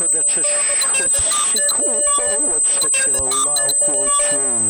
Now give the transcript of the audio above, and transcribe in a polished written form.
that's a short sequel. Oh, what's such a loud quote?